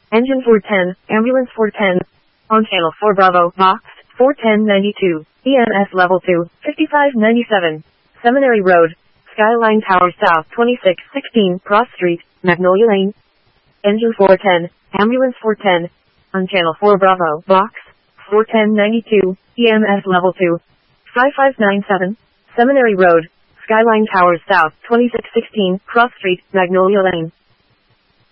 Engine 410, Ambulance 410. On channel 4 Bravo, Vox, 41092. EMS level 2, 5597. Seminary Road, Skyline Tower South 2616 Cross Street, Magnolia Lane. Engine 410, Ambulance 410. On channel 4 Bravo, Vox, 41092. EMS level 2, 5597. Seminary Road, Skyline Towers South 2616 Cross Street, Magnolia Lane.